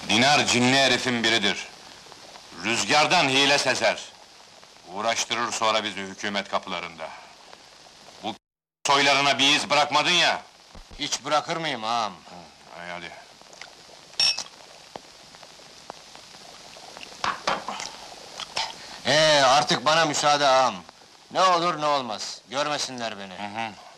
Dinar cinli herifin biridir. Rüzgardan hile sezer. Uğraştırır sonra bizi hükümet kapılarında. Bu soylarına bir iz bırakmadın ya. Hiç bırakır mıyım ağam? Hay hadi. Artık bana müsaade ağam. Ne olur ne olmaz, görmesinler beni. Hı hı.